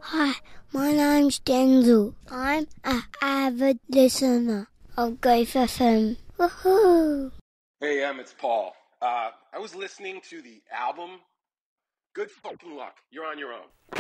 Hi, my name's Denzel. I'm an avid listener of Grief FM. Woohoo! Hey, it's Paul. I was listening to the album. Good fucking luck. You're on your own.